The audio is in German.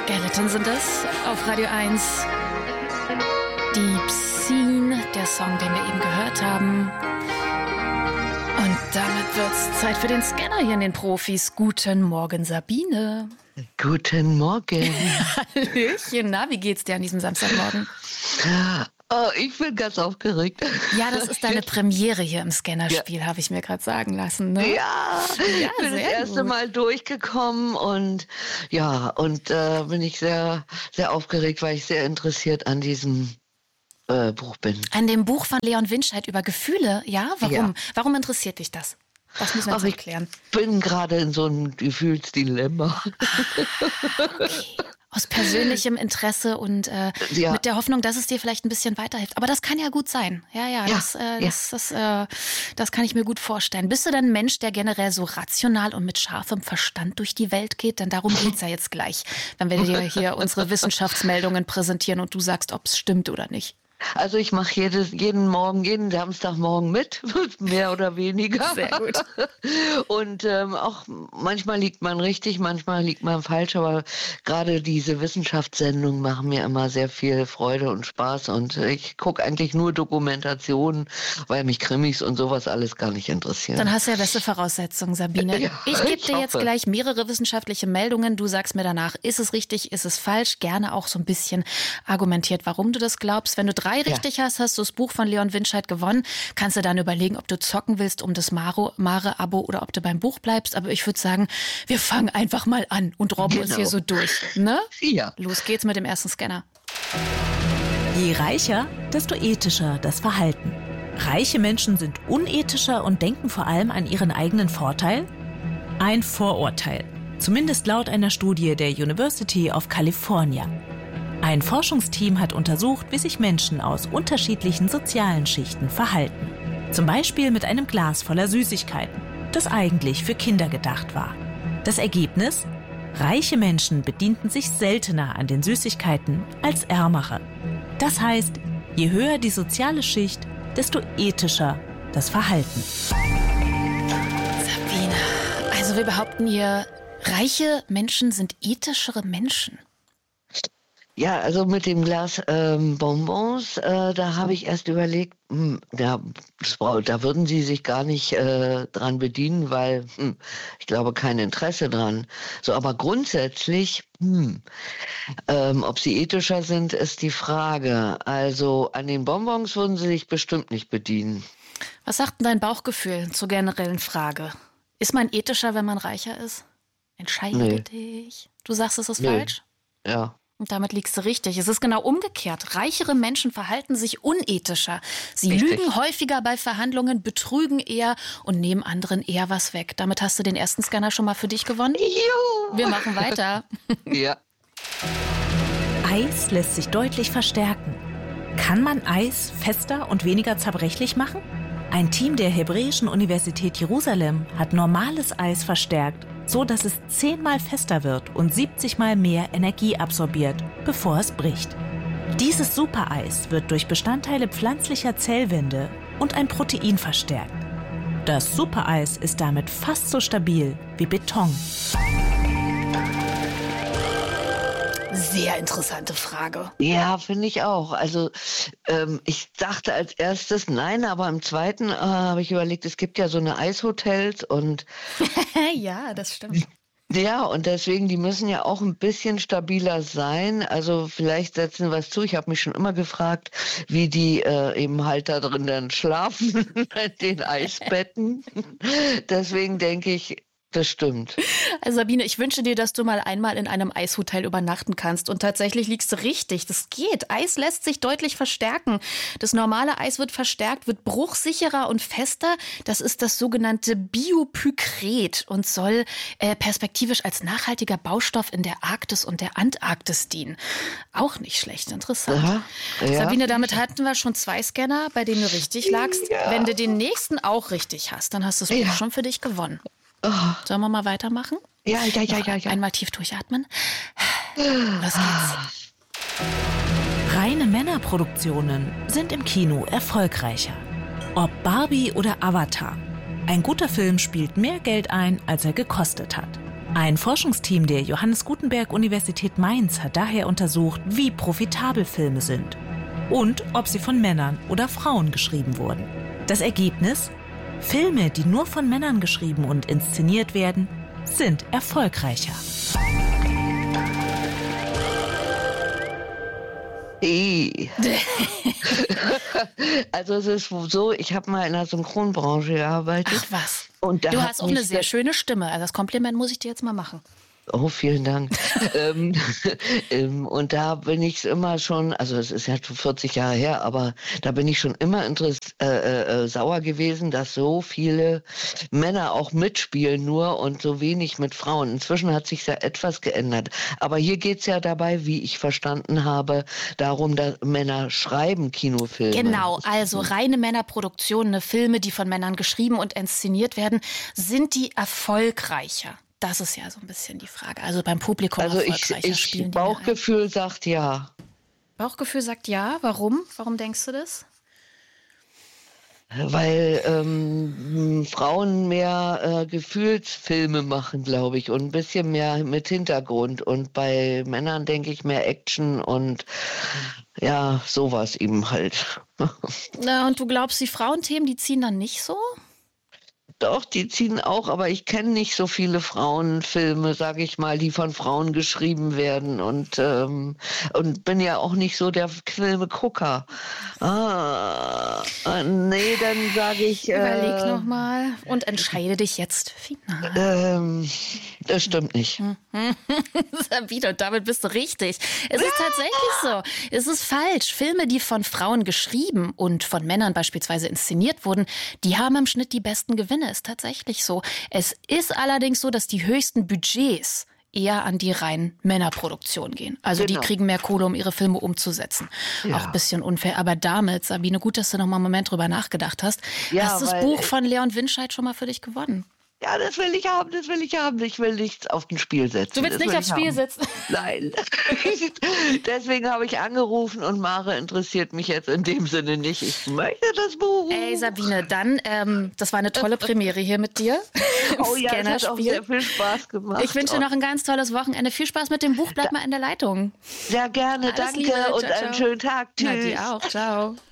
Skeleton sind es auf Radio 1. Deep Scene, der Song, den wir eben gehört haben. Und damit wird's Zeit für den Scanner hier in den Profis. Guten Morgen, Sabine. Guten Morgen. Hallöchen, na, wie geht's dir an diesem Samstagmorgen? Oh, ich bin ganz aufgeregt. Ja, das ist deine Premiere hier im Scannerspiel, habe ich mir gerade sagen lassen. Ne? Ja, bin das erste Mal durchgekommen und bin ich sehr, sehr aufgeregt, weil ich sehr interessiert an diesem Buch bin. An dem Buch von Leon Winscheid über Gefühle, ja? Warum? Ja. Warum interessiert dich das? Das müssen wir jetzt erklären. Ich bin gerade in so einem Gefühlsdilemma. Okay. Aus persönlichem Interesse und mit der Hoffnung, dass es dir vielleicht ein bisschen weiterhilft. Aber das kann ja gut sein. Das kann ich mir gut vorstellen. Bist du denn ein Mensch, der generell so rational und mit scharfem Verstand durch die Welt geht? Denn darum geht's ja jetzt gleich, wenn wir dir hier unsere Wissenschaftsmeldungen präsentieren und du sagst, ob es stimmt oder nicht. Also ich mache jeden Samstagmorgen mit, mehr oder weniger. Sehr gut. Und auch manchmal liegt man richtig, manchmal liegt man falsch, aber gerade diese Wissenschaftssendungen machen mir immer sehr viel Freude und Spaß und ich gucke eigentlich nur Dokumentationen, weil mich Krimis und sowas alles gar nicht interessieren. Dann hast du ja beste Voraussetzungen, Sabine. Ja, ich gebe dir jetzt gleich mehrere wissenschaftliche Meldungen. Du sagst mir danach, ist es richtig, ist es falsch? Gerne auch so ein bisschen argumentiert, warum du das glaubst. Wenn du 3 richtig hast du das Buch von Leon Winscheid gewonnen. Kannst du dann überlegen, ob du zocken willst um das Mare-Abo oder ob du beim Buch bleibst. Aber ich würde sagen, wir fangen einfach mal an und robben uns hier so durch. Ne? Ja. Los geht's mit dem ersten Scanner. Je reicher, desto ethischer das Verhalten. Reiche Menschen sind unethischer und denken vor allem an ihren eigenen Vorteil? Ein Vorurteil. Zumindest laut einer Studie der University of California. Ein Forschungsteam hat untersucht, wie sich Menschen aus unterschiedlichen sozialen Schichten verhalten. Zum Beispiel mit einem Glas voller Süßigkeiten, das eigentlich für Kinder gedacht war. Das Ergebnis? Reiche Menschen bedienten sich seltener an den Süßigkeiten als ärmere. Das heißt, je höher die soziale Schicht, desto ethischer das Verhalten. Sabine, also wir behaupten hier, reiche Menschen sind ethischere Menschen. Ja, also mit dem Glas Bonbons, da habe ich erst überlegt, da würden sie sich gar nicht dran bedienen, weil ich glaube kein Interesse dran. So, aber grundsätzlich, ob sie ethischer sind, ist die Frage. Also an den Bonbons würden sie sich bestimmt nicht bedienen. Was sagt denn dein Bauchgefühl zur generellen Frage? Ist man ethischer, wenn man reicher ist? Entscheide dich. Du sagst, es ist falsch? Ja. Und damit liegst du richtig. Es ist genau umgekehrt. Reichere Menschen verhalten sich unethischer. Sie lügen häufiger bei Verhandlungen, betrügen eher und nehmen anderen eher was weg. Damit hast du den ersten Scanner schon mal für dich gewonnen. Juhu. Wir machen weiter. Ja. Eis lässt sich deutlich verstärken. Kann man Eis fester und weniger zerbrechlich machen? Ein Team der Hebräischen Universität Jerusalem hat normales Eis verstärkt, so dass es 10-mal fester wird und 70-mal mehr Energie absorbiert, bevor es bricht. Dieses Supereis wird durch Bestandteile pflanzlicher Zellwände und ein Protein verstärkt. Das Supereis ist damit fast so stabil wie Beton. Sehr interessante Frage. Ja, finde ich auch. Also ich dachte als erstes nein, aber im zweiten habe ich überlegt, es gibt ja so eine Eishotels und ja, das stimmt. Ja, und deswegen, die müssen ja auch ein bisschen stabiler sein. Also vielleicht setzen wir es zu. Ich habe mich schon immer gefragt, wie die eben halt da drin dann schlafen, in den Eisbetten. Deswegen denke ich, das stimmt. Also Sabine, ich wünsche dir, dass du mal einmal in einem Eishotel übernachten kannst. Und tatsächlich liegst du richtig. Das geht. Eis lässt sich deutlich verstärken. Das normale Eis wird verstärkt, wird bruchsicherer und fester. Das ist das sogenannte Biopykret und soll perspektivisch als nachhaltiger Baustoff in der Arktis und der Antarktis dienen. Auch nicht schlecht. Interessant. Aha, ja. Sabine, damit hatten wir schon 2 Scanner, bei denen du richtig lagst. Ja. Wenn du den nächsten auch richtig hast, dann hast du das Buch schon für dich gewonnen. Oh. Sollen wir mal weitermachen? Ja. Einmal tief durchatmen. Los geht's. Reine Männerproduktionen sind im Kino erfolgreicher. Ob Barbie oder Avatar. Ein guter Film spielt mehr Geld ein, als er gekostet hat. Ein Forschungsteam der Johannes Gutenberg Universität Mainz hat daher untersucht, wie profitabel Filme sind und ob sie von Männern oder Frauen geschrieben wurden. Das Ergebnis? Filme, die nur von Männern geschrieben und inszeniert werden, sind erfolgreicher. Also es ist so, ich habe mal in der Synchronbranche gearbeitet. Ach was. Und da du hast auch eine sehr schöne Stimme. Also das Kompliment muss ich dir jetzt mal machen. Oh, vielen Dank. Und da bin ich immer schon, also es ist ja 40 Jahre her, aber da bin ich schon immer sauer gewesen, dass so viele Männer auch mitspielen nur und so wenig mit Frauen. Inzwischen hat sich ja etwas geändert. Aber hier geht es ja dabei, wie ich verstanden habe, darum, dass Männer schreiben Kinofilme. Genau, also reine Männerproduktionen, Filme, die von Männern geschrieben und inszeniert werden, sind die erfolgreicher? Das ist ja so ein bisschen die Frage. Also beim Publikum erfolgreicher spielen die Bauchgefühl sagt ja. Bauchgefühl sagt ja. Warum? Warum denkst du das? Weil Frauen mehr Gefühlsfilme machen, glaube ich, und ein bisschen mehr mit Hintergrund. Und bei Männern denke ich mehr Action und ja, sowas eben halt. Na, und du glaubst, die Frauenthemen, die ziehen dann nicht so? Doch, die ziehen auch, aber ich kenne nicht so viele Frauenfilme, sage ich mal, die von Frauen geschrieben werden und bin ja auch nicht so der Filmegucker. Nee, dann sage ich... Überleg nochmal und entscheide dich jetzt final. Das stimmt nicht. Sabine, und damit bist du richtig. Es ist tatsächlich so. Es ist falsch. Filme, die von Frauen geschrieben und von Männern beispielsweise inszeniert wurden, die haben im Schnitt die besten Gewinne. Ist tatsächlich so. Es ist allerdings so, dass die höchsten Budgets eher an die reinen Männerproduktion gehen. Also die kriegen mehr Kohle, um ihre Filme umzusetzen. Ja. Auch ein bisschen unfair. Aber damit, Sabine, gut, dass du noch mal einen Moment drüber nachgedacht hast. Ja, hast du das Buch von Leon Winscheid schon mal für dich gewonnen? Ja, das will ich haben, das will ich haben. Ich will nichts auf den Spiel setzen. Du willst nicht aufs Spiel setzen? Nein. Deswegen habe ich angerufen und Mare interessiert mich jetzt in dem Sinne nicht. Ich möchte das Buch. Ey, Sabine, dann, das war eine tolle Premiere hier mit dir. Oh ja, das hat auch sehr viel Spaß gemacht. Ich wünsche dir noch ein ganz tolles Wochenende. Viel Spaß mit dem Buch. Bleib mal in der Leitung. Ja, gerne. Alles Danke Liebe. und Ciao, einen schönen Tag. Tschüss. Na, dir auch. Ciao.